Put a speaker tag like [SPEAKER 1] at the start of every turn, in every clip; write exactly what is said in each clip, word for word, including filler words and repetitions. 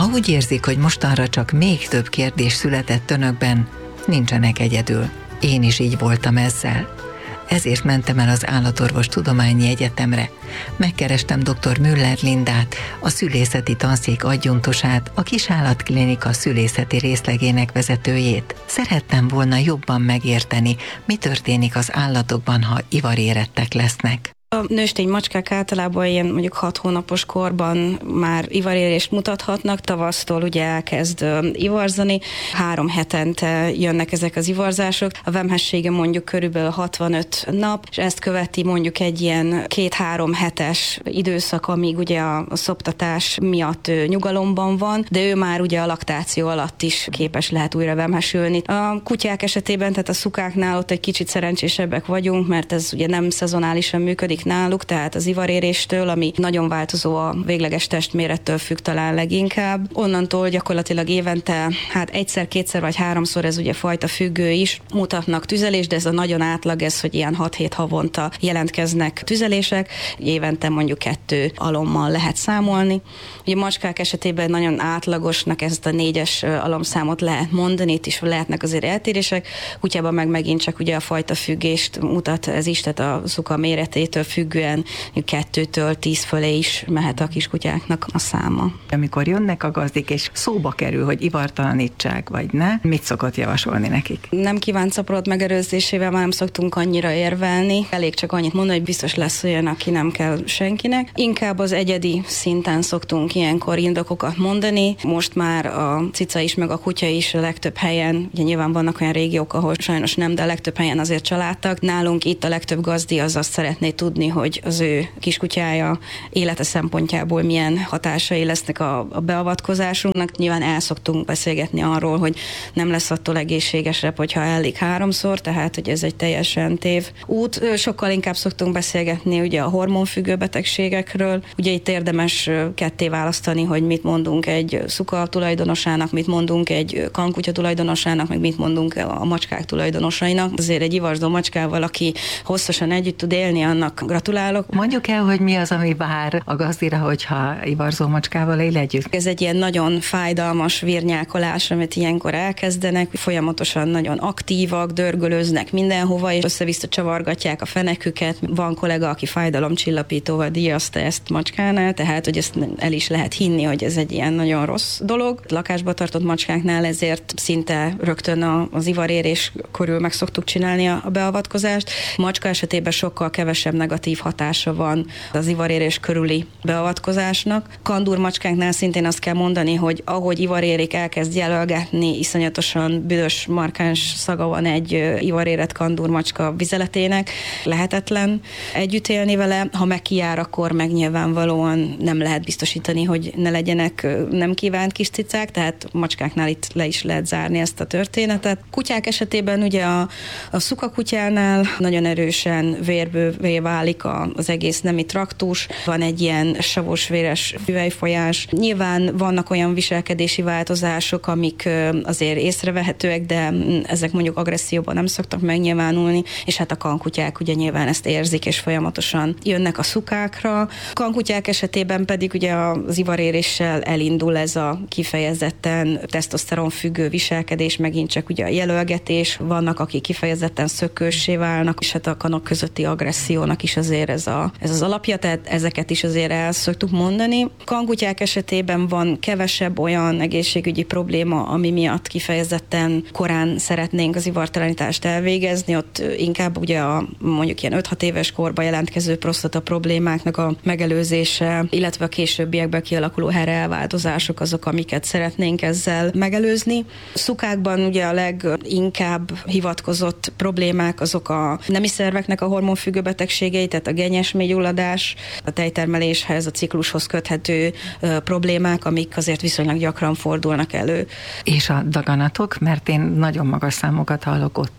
[SPEAKER 1] Ha úgy érzik, hogy mostanra csak még több kérdés született önökben, nincsenek egyedül. Én is így voltam ezzel. Ezért mentem el az Állatorvostudományi Egyetemre. Megkerestem dr. Müller Lindát, a szülészeti tanszék adjunktusát, a Kisállatklinika szülészeti részlegének vezetőjét. Szerettem volna jobban megérteni, mi történik az állatokban, ha ivarérettek lesznek.
[SPEAKER 2] A nőstény macskák általában ilyen mondjuk hat hónapos korban már ivarérést mutathatnak, tavasztól ugye elkezd ivarzani, három hetente jönnek ezek az ivarzások, a vemhessége mondjuk körülbelül hatvanöt nap, és ezt követi mondjuk egy ilyen két-három hetes időszak, amíg ugye a, a szoptatás miatt nyugalomban van, de ő már ugye a laktáció alatt is képes lehet újra vemhesülni. A kutyák esetében, tehát a szukáknál ott egy kicsit szerencsésebbek vagyunk, mert ez ugye nem szezonálisan működik náluk, tehát az ivaréréstől, ami nagyon változó a végleges testmérettől függ talán leginkább. Onnantól gyakorlatilag évente, hát egyszer, kétszer vagy háromszor, ez ugye fajta függő is, mutatnak tüzelést, de ez a nagyon átlag, ez, hogy ilyen hat-hét havonta jelentkeznek tüzelések, évente mondjuk kettő alommal lehet számolni. Ugye macskák esetében nagyon átlagosnak ezt a négyes alomszámot lehet mondani, itt is lehetnek azért eltérések, kutyában meg megint csak ugye a fajta függést mutat ez is, tehát a szuka méretétől függően kettőtől tíz fölé is mehet a kiskutyáknak a száma.
[SPEAKER 1] Amikor jönnek a gazdik, és szóba kerül, hogy ivartalanítsák, vagy ne, mit szokott javasolni nekik?
[SPEAKER 2] Nem kívánt szaporodott megelőzésével már nem szoktunk annyira érvelni. Elég csak annyit mondani, hogy biztos lesz olyan, aki nem kell senkinek. Inkább az egyedi szinten szoktunk ilyenkor indokokat mondani. Most már a cica is, meg a kutya is a legtöbb helyen, ugye nyilván vannak olyan régiók, ahol sajnos nem, de a legtöbb helyen azért családtag. Nálunk itt a legtöbb gazdi az azt szeretné tudni, hogy az ő kiskutyája élete szempontjából milyen hatásai lesznek a, a beavatkozásunknak. Nyilván el szoktunk beszélgetni arról, hogy nem lesz attól egészségesebb, hogyha ellik háromszor, tehát hogy ez egy teljesen tév út. Sokkal inkább szoktunk beszélgetni ugye a hormonfüggő betegségekről. Ugye itt érdemes ketté választani, hogy mit mondunk egy szuka tulajdonosának, mit mondunk egy kankutya tulajdonosának, meg mit mondunk a macskák tulajdonosainak. Azért egy ivarzó macskával, aki hosszasan együtt tud élni, annak gratulálok.
[SPEAKER 1] Mondjuk el, hogy mi az, ami vár a gazdira, hogyha ivarzó macskával él együtt?
[SPEAKER 2] Ez egy ilyen nagyon fájdalmas virnyákolás, amit ilyenkor elkezdenek, folyamatosan nagyon aktívak, dörgölőznek mindenhova, és össze-vissza csavargatják a feneküket. Van kollega, aki fájdalomcsillapítóval díjazta ezt macskánál, tehát hogy ezt el is lehet hinni, hogy ez egy ilyen nagyon rossz dolog. Lakásba tartott macskáknál ezért szinte rögtön az ivarérés körül meg szoktuk csinálni a beavatkozást. Macska esetében sokkal kevesebb negatív hatása van az ivarérés körüli beavatkozásnak. Kandúrmacskáknál szintén azt kell mondani, hogy ahogy ivarérik elkezd jelölgetni, iszonyatosan büdös, markáns szaga van egy ivarérett kandúrmacska vizeletének, lehetetlen együtt élni vele. Ha megkijár, akkor meg nyilvánvalóan nem lehet biztosítani, hogy ne legyenek nem kívánt kis cicák, tehát macskáknál itt le is lehet zárni ezt a történetet. Kutyák esetében ugye a, a szukakutyánál nagyon erősen vérbővé válik a, az egész nemi traktus, van egy ilyen savos-véres hüvelyfolyás. Nyilván vannak olyan viselkedési változások, amik azért észrevehetőek, de ezek mondjuk agresszióban nem szoktak megnyilvánulni, és hát a kankutyák ugye nyilván ezt érzik, és folyamatosan jönnek a szukákra. Kankutyák esetében pedig ugye az ivaréréssel elindul ez a kifejezetten tesztoszteron függő viselkedés, megint csak ugye a jelölgetés, vannak, akik kifejezetten szökőssé válnak, és hát a kanok közötti agressziónak is azért ez, a, ez az alapja, tehát ezeket is azért el szoktuk mondani. Kankutyák esetében van kevesebb olyan egészségügyi probléma, ami miatt kifejezetten korán szeretnénk az ivartalanítást elvégezni, ott inkább ugye a mondjuk ilyen öt-hat éves korban jelentkező prostata problémáknak a megelőzése, illetve a későbbiekben kialakuló herreelváltozások azok, amiket szeretnénk ezzel megelőzni. Szukákban ugye a leginkább hivatkozott problémák azok a nemi szerveknek a hormonfüggő betegségei, tehát a genyes mélygyulladás, a tejtermeléshez, a ciklushoz köthető ö, problémák, amik azért viszonylag gyakran fordulnak elő.
[SPEAKER 1] És a daganatok, mert én nagyon magas számokat hallok ott is.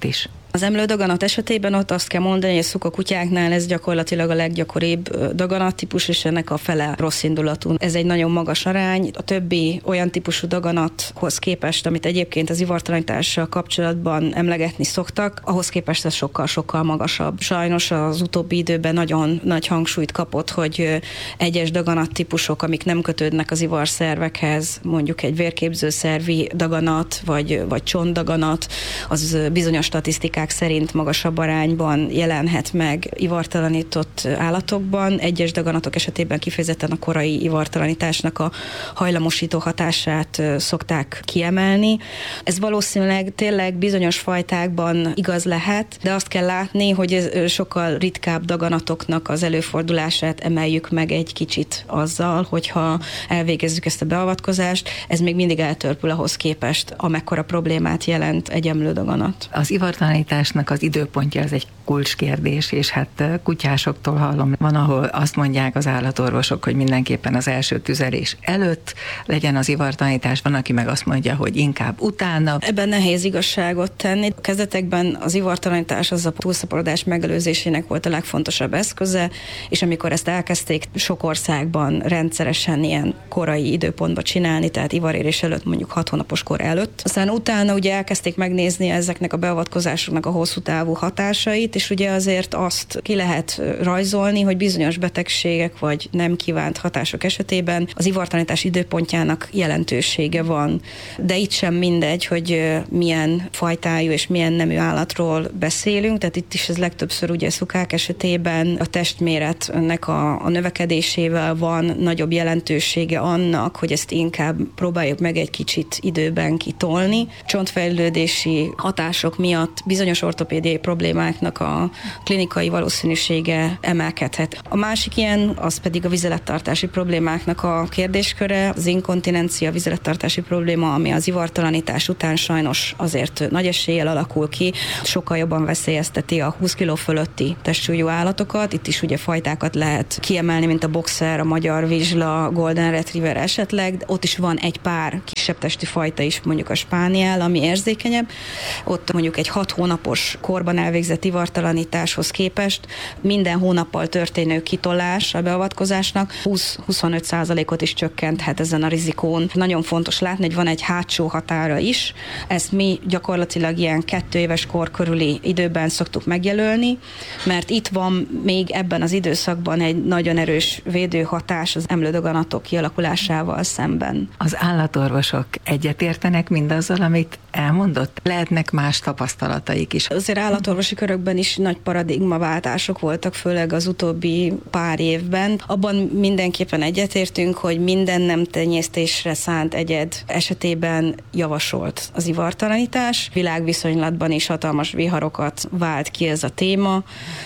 [SPEAKER 2] Az emlődaganat esetében ott azt kell mondani, hogy a szukakutyáknál ez gyakorlatilag a leggyakoribb daganattípus, és ennek a fele rossz indulatú. Ez egy nagyon magas arány. A többi olyan típusú daganathoz képest, amit egyébként az ivartalanítással kapcsolatban emlegetni szoktak, ahhoz képest ez sokkal-sokkal magasabb. Sajnos az utóbbi időben nagyon nagy hangsúlyt kapott, hogy egyes daganattípusok, amik nem kötődnek az ivarszervekhez, mondjuk egy vérképzőszervi daganat, vagy, vagy csontdaganat, az bizonyos statisztikák szerint magasabb arányban jelenhet meg ivartalanított állatokban. Egyes daganatok esetében kifejezetten a korai ivartalanításnak a hajlamosító hatását szokták kiemelni. Ez valószínűleg tényleg bizonyos fajtákban igaz lehet, de azt kell látni, hogy ez sokkal ritkább daganatoknak az előfordulását emeljük meg egy kicsit azzal, hogyha elvégezzük ezt a beavatkozást, ez még mindig eltörpül ahhoz képest, amekkora problémát jelent egy emlődaganat.
[SPEAKER 1] Az ivartalanításnak az időpontja az egy kulcskérdés, és hát kutyásoktól hallom, van, ahol azt mondják az állatorvosok, hogy mindenképpen az első tüzelés előtt legyen az ivartalanítás, van, aki meg azt mondja, hogy inkább utána.
[SPEAKER 2] Ebben nehéz igazságot tenni. A kezdetekben az ivartalanítás az a túlszaporodás megelőzésének volt a legfontosabb eszköze, és amikor ezt elkezdték sok országban rendszeresen ilyen korai időpontban csinálni, tehát ivarérés előtt, mondjuk hat hónapos kor előtt. Aztán utána ugye elkezdték megnézni ezeknek a beavatkozásoknak a hosszú távú hatásait, és ugye azért azt ki lehet rajzolni, hogy bizonyos betegségek vagy nem kívánt hatások esetében az ivartalanítás időpontjának jelentősége van. De itt sem mindegy, hogy milyen fajtájú és milyen nemű állatról beszélünk, tehát itt is ez legtöbbször ugye szukák esetében a testméretnek a, a növekedésével van nagyobb jelentősége annak, hogy ezt inkább próbáljuk meg egy kicsit időben kitolni. Csontfejlődési hatások miatt bizonyos ortopédiai problémáknak a klinikai valószínűsége emelkedhet. A másik ilyen, az pedig a vizelettartási problémáknak a kérdésköre, az inkontinencia, vizelettartási probléma, ami az ivartalanítás után sajnos azért nagy eséllyel alakul ki, sokkal jobban veszélyezteti a húsz kiló fölötti testsúlyú állatokat. Itt is ugye fajtákat lehet kiemelni, mint a boxer, a magyar vizsla, golden retriever esetleg. De ott is van egy pár kisebb testi fajta is, mondjuk a spániel, ami érzékenyebb. Ott mondjuk egy hat hónapos korban elvégzett ivartalanításhoz képest minden hónappal történő kitolás a beavatkozásnak húsz-huszonöt százalékot is csökkenthet ezen a rizikón. Nagyon fontos látni, hogy van egy hátsó határa is. Ezt mi gyakorlatilag ilyen kettő éves kor körüli időben szoktuk megjelölni, mert itt van még ebben az időszakban egy nagyon erős védőhatás az emlődaganatok kialakulásával szemben.
[SPEAKER 1] Az állatorvosok egyetértenek mindazzal, amit elmondott? Lehetnek más tapasztalataik is.
[SPEAKER 2] Azért állatorvosi körökben is nagy paradigmaváltások voltak, főleg az utóbbi pár évben. Abban mindenképpen egyetértünk, hogy minden nem tenyésztésre szánt egyed esetében javasolt az ivartalanítás. Világviszonylatban is hatalmas viharokat vált ki ez a téma.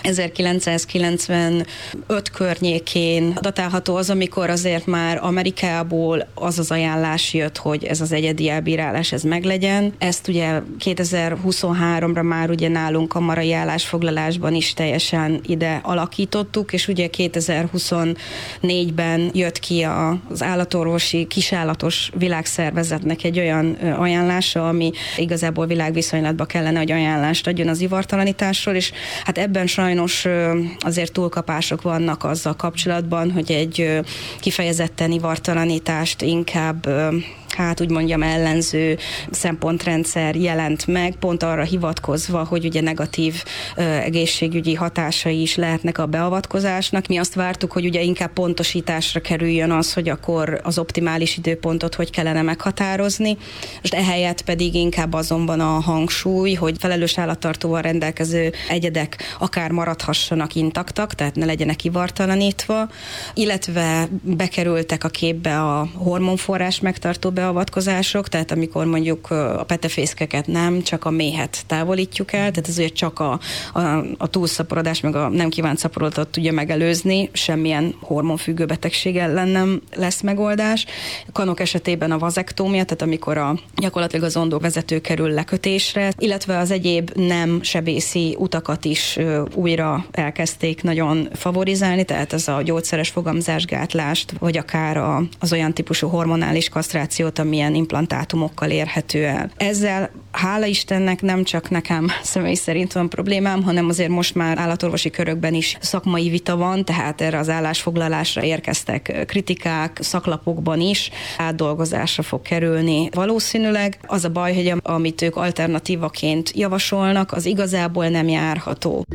[SPEAKER 2] ezerkilencszázkilencvenöt környékén datálható az, amikor azért már Amerikából az az ajánlás jött, hogy ez az egyedi elbírálás ez meglegyen. Ezt ugye kétezer-huszonháromra már ugye nálunk a marai állásfoglalásban is teljesen ide alakítottuk, és ugye kétezer-huszonnégyben jött ki az állatorvosi kisállatos világszervezetnek egy olyan ajánlása, ami igazából világviszonylatban kellene, hogy ajánlást adjon az ivartalanításról, és hát ebben sajnos azért túlkapások vannak azzal kapcsolatban, hogy egy kifejezetten ivartalanítást inkább hát úgy mondjam ellenző szempontrendszer jelent meg, pont arra hivatkozva, hogy ugye negatív ö, egészségügyi hatásai is lehetnek a beavatkozásnak. Mi azt vártuk, hogy ugye inkább pontosításra kerüljön az, hogy akkor az optimális időpontot hogy kellene meghatározni. Most ehelyett pedig inkább azonban a hangsúly, hogy felelős állattartóval rendelkező egyedek akár maradhassanak intaktak, tehát ne legyenek ivartalanítva, illetve bekerültek a képbe a hormonforrás megtartó beavatkozások, tehát amikor mondjuk a petefészkeket nem, csak a méhet távolítjuk el, tehát ez ugye csak a, a, a túlszaporodás, meg a nem kívánt szaporodatot tudja megelőzni, semmilyen hormonfüggő betegség ellen nem lesz megoldás. Kanok esetében a vazektómia, tehát amikor a, gyakorlatilag az ondóvezető kerül lekötésre, illetve az egyéb nem sebészi utakat is ö, újra elkezdték nagyon favorizálni, tehát ez a gyógyszeres fogamzásgátlást, vagy akár a, az olyan típusú hormonális kasztrációt, voltam milyen implantátumokkal érhető el. Ezzel hála Istennek nem csak nekem személy szerint van problémám, hanem azért most már állatorvosi körökben is szakmai vita van, tehát erre az állásfoglalásra érkeztek kritikák, szaklapokban is átdolgozásra fog kerülni. Valószínűleg az a baj, hogy amit ők alternatívaként javasolnak, az igazából nem járható.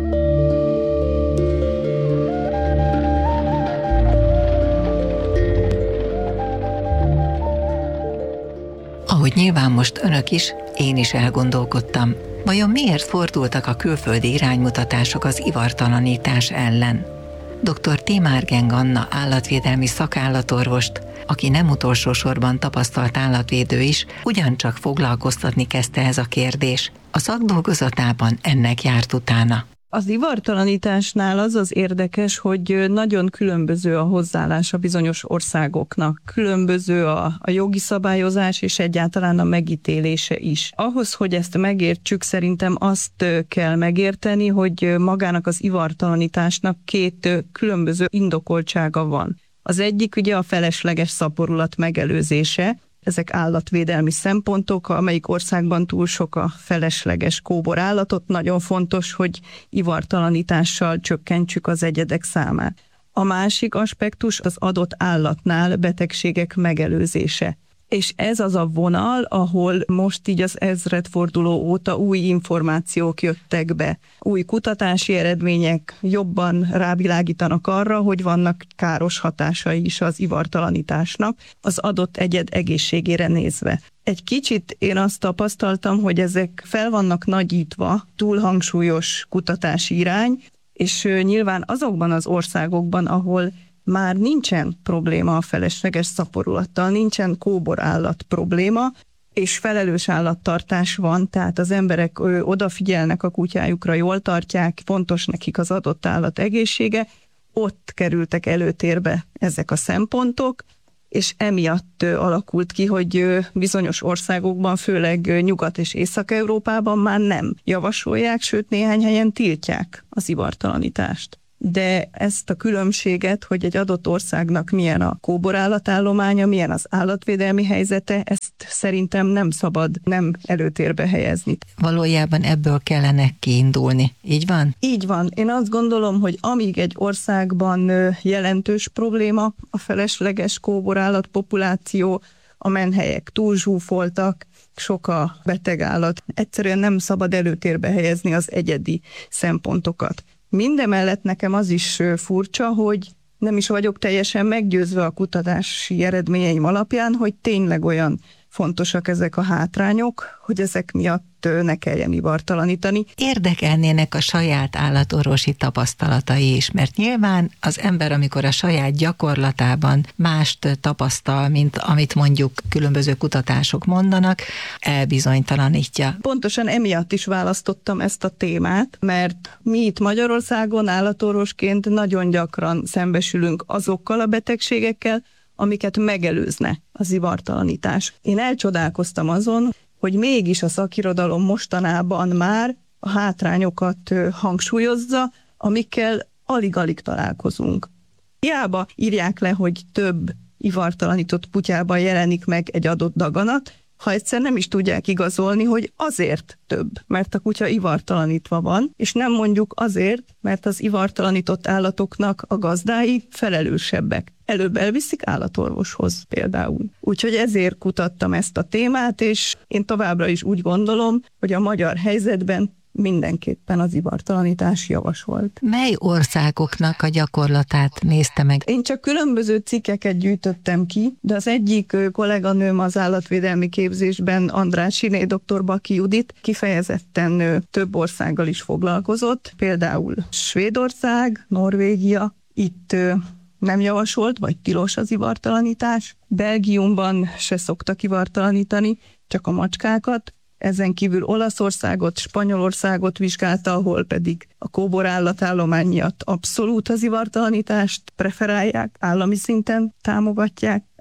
[SPEAKER 1] Ahogy nyilván most önök is, én is elgondolkodtam, vajon miért fordultak a külföldi iránymutatások az ivartalanítás ellen? doktor Timárgen Anna állatvédelmi szakállatorvost, aki nem utolsó sorban tapasztalt állatvédő is, ugyancsak foglalkoztatni kezdte ez a kérdés. A szakdolgozatában ennek járt utána.
[SPEAKER 3] Az ivartalanításnál az az érdekes, hogy nagyon különböző a hozzáállás a bizonyos országoknak. Különböző a, a jogi szabályozás és egyáltalán a megítélése is. Ahhoz, hogy ezt megértsük, szerintem azt kell megérteni, hogy magának az ivartalanításnak két különböző indokoltsága van. Az egyik ugye a felesleges szaporulat megelőzése. Ezek állatvédelmi szempontok, amelyik országban túl sok a felesleges kóbor állatot, nagyon fontos, hogy ivartalanítással csökkentsük az egyedek számát. A másik aspektus az adott állatnál betegségek megelőzése. És ez az a vonal, ahol most így az ezredforduló óta új információk jöttek be. Új kutatási eredmények jobban rávilágítanak arra, hogy vannak káros hatásai is az ivartalanításnak az adott egyed egészségére nézve. Egy kicsit én azt tapasztaltam, hogy ezek fel vannak nagyítva, túl hangsúlyos kutatási irány, és nyilván azokban az országokban, ahol már nincsen probléma a felesleges szaporulattal, nincsen kóborállat probléma, és felelős állattartás van, tehát az emberek ö, odafigyelnek a kutyájukra, jól tartják, fontos nekik az adott állat egészsége, ott kerültek előtérbe ezek a szempontok, és emiatt ö, alakult ki, hogy ö, bizonyos országokban, főleg ö, Nyugat- és Észak-Európában már nem javasolják, sőt néhány helyen tiltják az ivartalanítást. De ezt a különbséget, hogy egy adott országnak milyen a kóborállatállománya, milyen az állatvédelmi helyzete, ezt szerintem nem szabad nem előtérbe helyezni. Valójában
[SPEAKER 1] ebből kellene kiindulni, így van?
[SPEAKER 3] Így van. Én azt gondolom, hogy amíg egy országban jelentős probléma a felesleges kóborállat populáció, a menhelyek túlzsúfoltak, sok a beteg állat, egyszerűen nem szabad előtérbe helyezni az egyedi szempontokat. Mindemellett nekem az is furcsa, hogy nem is vagyok teljesen meggyőzve a kutatási eredményeim alapján, hogy tényleg olyan fontosak ezek a hátrányok, hogy ezek miatt ne kelljen ivartalanítani.
[SPEAKER 1] Érdekelnének a saját állatorvosi tapasztalatai is, mert nyilván az ember, amikor a saját gyakorlatában mást tapasztal, mint amit mondjuk különböző kutatások mondanak, elbizonytalanítja.
[SPEAKER 3] Pontosan emiatt is választottam ezt a témát, mert mi itt Magyarországon állatorvosként nagyon gyakran szembesülünk azokkal a betegségekkel, amiket megelőzne az ivartalanítás. Én elcsodálkoztam azon, hogy mégis a szakirodalom mostanában már a hátrányokat hangsúlyozza, amikkel alig-alig találkozunk. Hiába írják le, hogy több ivartalanított kutyában jelenik meg egy adott daganat, ha egyszer nem is tudják igazolni, hogy azért több, mert a kutya ivartalanítva van, és nem mondjuk azért, mert az ivartalanított állatoknak a gazdái felelősebbek. Előbb elviszik állatorvoshoz például. Úgyhogy ezért kutattam ezt a témát, és én továbbra is úgy gondolom, hogy a magyar helyzetben mindenképpen az ivartalanítás javasolt.
[SPEAKER 1] Mely országoknak a gyakorlatát nézte meg?
[SPEAKER 3] Én csak különböző cikkeket gyűjtöttem ki, de az egyik kolléganőm az állatvédelmi képzésben, Andrássy doktor Baki Judit, kifejezetten több országgal is foglalkozott, például Svédország, Norvégia, itt nem javasolt, vagy tilos az ivartalanítás. Belgiumban se szoktak ivartalanítani, csak a macskákat. Ezen kívül Olaszországot, Spanyolországot vizsgálta, ahol pedig a kóborállatállomány miatt abszolút az ivartalanítást preferálják, állami szinten támogatják.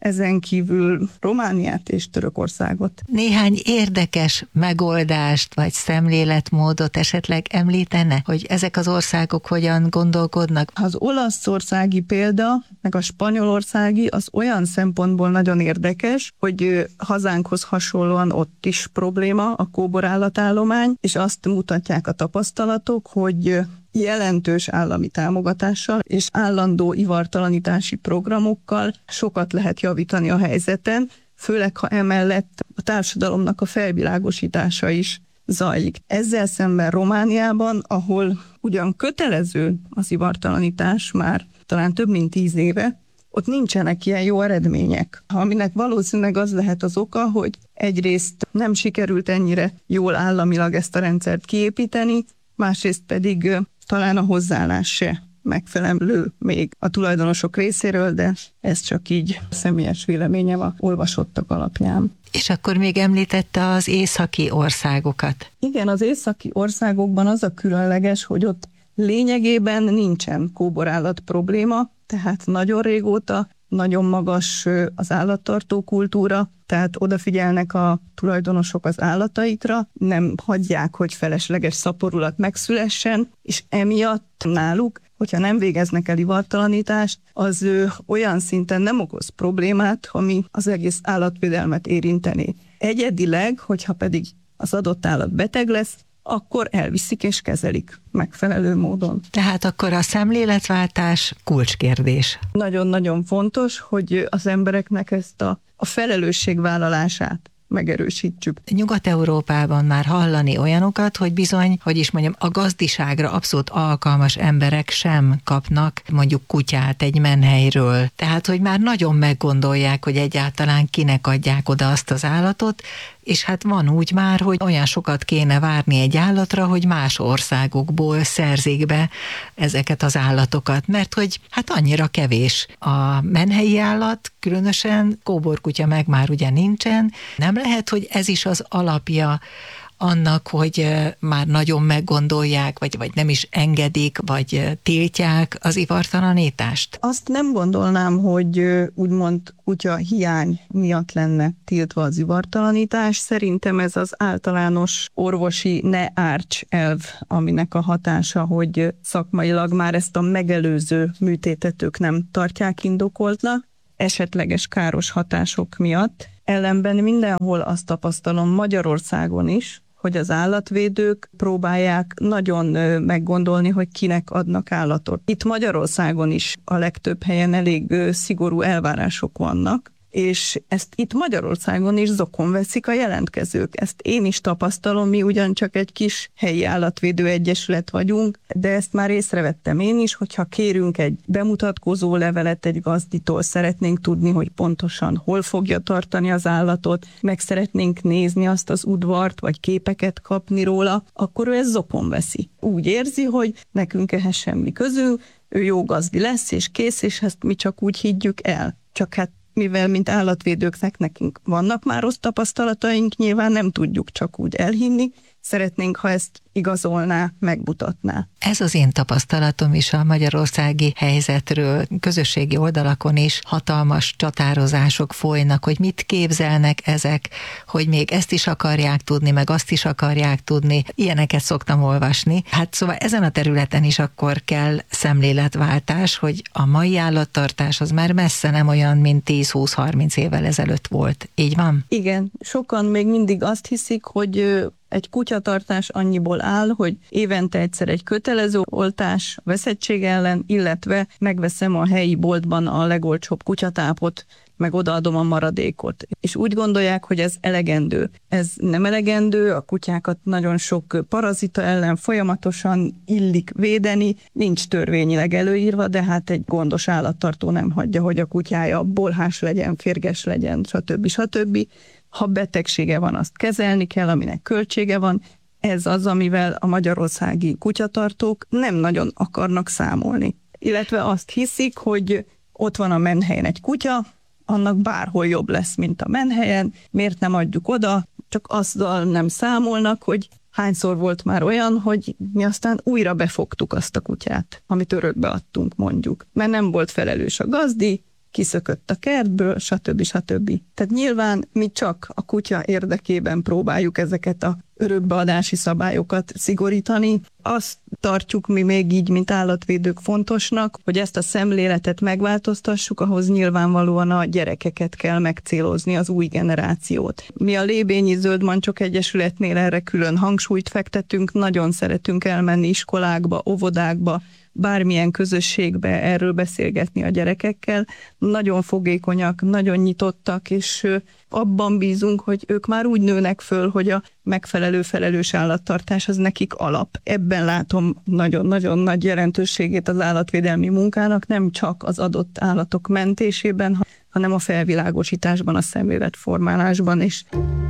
[SPEAKER 3] ezen kívül Romániát és Törökországot.
[SPEAKER 1] Néhány érdekes megoldást vagy szemléletmódot esetleg említene, hogy ezek az országok hogyan gondolkodnak?
[SPEAKER 3] Az olaszországi példa, meg a spanyolországi az olyan szempontból nagyon érdekes, hogy hazánkhoz hasonlóan ott is probléma a kóborállatállomány, és azt mutatják a tapasztalatok, hogy jelentős állami támogatással és állandó ivartalanítási programokkal sokat lehet javítani a helyzeten, főleg ha emellett a társadalomnak a felvilágosítása is zajlik. Ezzel szemben Romániában, ahol ugyan kötelező az ivartalanítás már talán több mint tíz éve, ott nincsenek ilyen jó eredmények, aminek valószínűleg az lehet az oka, hogy egyrészt nem sikerült ennyire jól államilag ezt a rendszert kiépíteni, másrészt pedig talán a hozzáállás se megfelelő még a tulajdonosok részéről, de ez csak így személyes véleményem a olvasottak alapján.
[SPEAKER 1] És akkor még említette az északi országokat.
[SPEAKER 3] Igen, az északi országokban az a különleges, hogy ott lényegében nincsen kóborállat probléma, tehát nagyon régóta nagyon magas az állattartó kultúra, tehát odafigyelnek a tulajdonosok az állataikra, nem hagyják, hogy felesleges szaporulat megszülessen, és emiatt náluk, hogyha nem végeznek el ivartalanítást, az olyan szinten nem okoz problémát, ami az egész állatvédelmet érintené. Egyedileg, hogyha pedig az adott állat beteg lesz, akkor elviszik és kezelik megfelelő módon.
[SPEAKER 1] Tehát akkor a szemléletváltás kulcskérdés.
[SPEAKER 3] Nagyon-nagyon fontos, hogy az embereknek ezt a, a felelősségvállalását megerősítsük.
[SPEAKER 1] Nyugat-Európában már hallani olyanokat, hogy bizony, hogy is mondjam, a gazdiságra abszolút alkalmas emberek sem kapnak mondjuk kutyát egy menhelyről. Tehát, hogy már nagyon meggondolják, hogy egyáltalán kinek adják oda azt az állatot, és hát van úgy már, hogy olyan sokat kéne várni egy állatra, hogy más országokból szerzik be ezeket az állatokat, mert hogy hát annyira kevés a menhelyi állat, különösen kóborkutya meg már ugye nincsen. Nem lehet, hogy ez is az alapja annak, hogy már nagyon meggondolják, vagy, vagy nem is engedik, vagy tiltják az ivartalanítást?
[SPEAKER 3] Azt nem gondolnám, hogy úgymond kutya hiány miatt lenne tiltva az ivartalanítás. Szerintem ez az általános orvosi ne árts elv, aminek a hatása, hogy szakmailag már ezt a megelőző műtétet ők nem tartják indokoltnak, esetleges káros hatások miatt. Ellenben mindenhol azt tapasztalom Magyarországon is, hogy az állatvédők próbálják nagyon meggondolni, hogy kinek adnak állatot. Itt Magyarországon is a legtöbb helyen elég szigorú elvárások vannak, és ezt itt Magyarországon is zokon veszik a jelentkezők. Ezt én is tapasztalom, mi ugyancsak egy kis helyi állatvédő egyesület vagyunk, de ezt már észrevettem én is, hogyha kérünk egy bemutatkozó levelet egy gazditól, szeretnénk tudni, hogy pontosan hol fogja tartani az állatot, meg szeretnénk nézni azt az udvart, vagy képeket kapni róla, akkor ő ezt zokon veszi. Úgy érzi, hogy nekünk ehhez semmi közül, ő jó gazdi lesz, és kész, és ezt mi csak úgy higgyük el. Csak hát mivel mint állatvédőknek nekünk vannak már rossz tapasztalataink, nyilván nem tudjuk csak úgy elhinni, szeretnénk, ha ezt igazolná, megmutatná.
[SPEAKER 1] Ez az én tapasztalatom is a magyarországi helyzetről. Közösségi oldalakon is hatalmas csatározások folynak, hogy mit képzelnek ezek, hogy még ezt is akarják tudni, meg azt is akarják tudni. Ilyeneket szoktam olvasni. Hát szóval ezen a területen is akkor kell szemléletváltás, hogy a mai állattartás az már messze nem olyan, mint tíz-húsz-harminc évvel ezelőtt volt. Így van?
[SPEAKER 3] Igen. Sokan még mindig azt hiszik, hogy egy kutyatartás annyiból áll, hogy évente egyszer egy kötelező oltás a veszettség ellen, illetve megveszem a helyi boltban a legolcsóbb kutyatápot, meg odaadom a maradékot. És úgy gondolják, hogy ez elegendő. Ez nem elegendő, a kutyákat nagyon sok parazita ellen folyamatosan illik védeni, nincs törvényileg előírva, de hát egy gondos állattartó nem hagyja, hogy a kutyája bolhás legyen, férges legyen, stb. stb. Ha betegsége van, azt kezelni kell, aminek költsége van. Ez az, amivel a magyarországi kutyatartók nem nagyon akarnak számolni. Illetve azt hiszik, hogy ott van a menhelyen egy kutya, annak bárhol jobb lesz, mint a menhelyen, miért nem adjuk oda, csak azzal nem számolnak, hogy hányszor volt már olyan, hogy mi aztán újra befogtuk azt a kutyát, amit örökbe adtunk, mondjuk. Mert nem volt felelős a gazdi, kiszökött a kertből, stb. stb. Tehát nyilván mi csak a kutya érdekében próbáljuk ezeket a örökbeadási szabályokat szigorítani. Azt tartjuk mi még így, mint állatvédők fontosnak, hogy ezt a szemléletet megváltoztassuk, ahhoz nyilvánvalóan a gyerekeket kell megcélozni, az új generációt. Mi a Lébényi Zöld Mancsok Egyesületnél erre külön hangsúlyt fektetünk, nagyon szeretünk elmenni iskolákba, óvodákba, bármilyen közösségbe erről beszélgetni a gyerekekkel. Nagyon fogékonyak, nagyon nyitottak, és abban bízunk, hogy ők már úgy nőnek föl, hogy a megfelelő felelős állattartás az nekik alap. Ebben látom nagyon-nagyon nagy jelentőségét az állatvédelmi munkának, nem csak az adott állatok mentésében, hanem a felvilágosításban, a szemléletformálásban is.